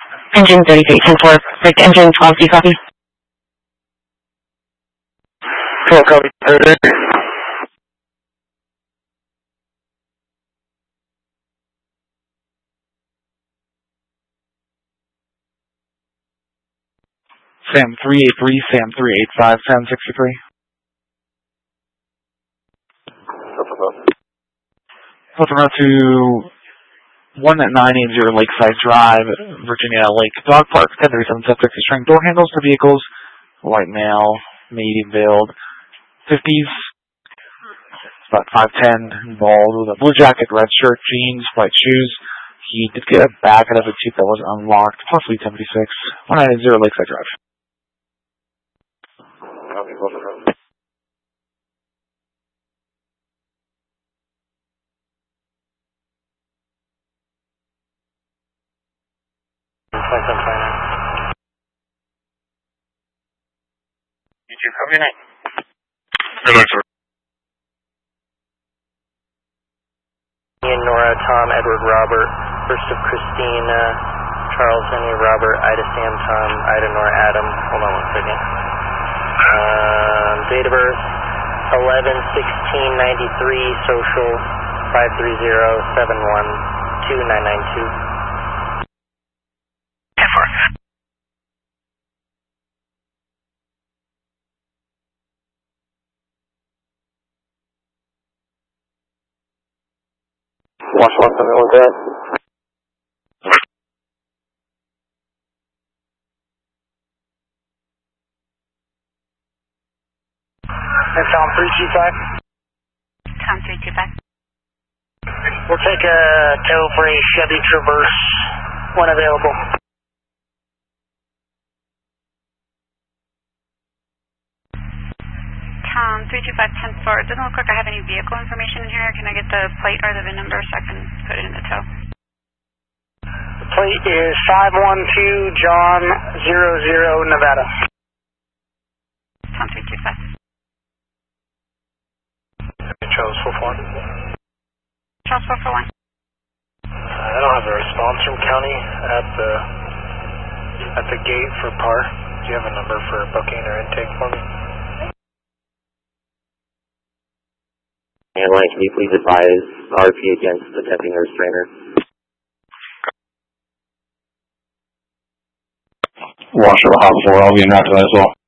Engine 3310-4, break engine 12D copy. 12 copy, 30. Sam 383, Sam 385, Sam 63. Filter out to 1-980 Lakeside Drive, Virginia Lake Dog Park, 1037 subject to string door handles for vehicles, white male, medium build, 50s, about 5'10", bald, with a blue jacket, red shirt, jeans, white shoes. He did get a bag out of a Jeep that was unlocked, possibly 76, 190 Lakeside Drive. You too, have a good night. Good night, sir. Nora, Tom, Edward, Robert, first of Christina, Charles, Henry, Robert, Ida, Sam, Tom, Ida, Nora, Adam. Hold on one second. Date of birth, 11/16/93, social, 530-712-992. Watch one, something like that. That's Tom 325. Tom 325. We'll take a tow for a Chevy Traverse when available. Tom 325-10-4. It doesn't look like I have any vehicle information in here. Can I get the plate or the VIN number so I can put it in the tow? The plate is 512 John 00 Nevada. Tom 325. Charles 441. Charles 441. I don't have a response from county at the gate for PAR. Do you have a number for booking or intake for me? And can you please advise RP against attempting a restrainer? Washoe Hospital, I'll be in that as well.